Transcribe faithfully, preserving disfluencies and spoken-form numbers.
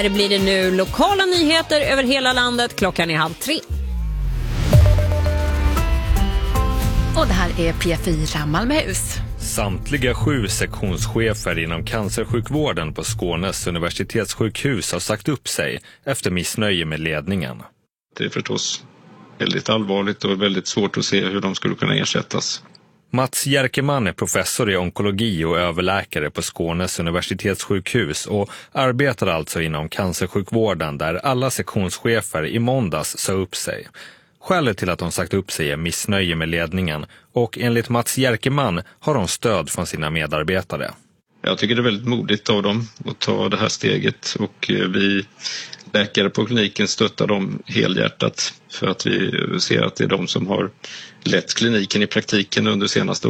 Det blir det nu lokala nyheter över hela landet. Klockan är halv tre. Och det här är P fyra Malmöhus. Samtliga sju sektionschefer inom cancersjukvården på Skånes universitetssjukhus har sagt upp sig efter missnöje med ledningen. Det är förstås väldigt allvarligt och väldigt svårt att se hur de skulle kunna ersättas. Mats Jerkeman är professor i onkologi och överläkare på Skånes universitetssjukhus och arbetar alltså inom cancersjukvården där alla sektionschefer i måndags sa upp sig. Skälet till att de sagt upp sig är missnöje med ledningen och enligt Mats Jerkeman har de stöd från sina medarbetare. Jag tycker det är väldigt modigt av dem att ta det här steget och vi läkare på kliniken stöttar dem helhjärtat för att vi ser att det är de som har lett kliniken i praktiken under senaste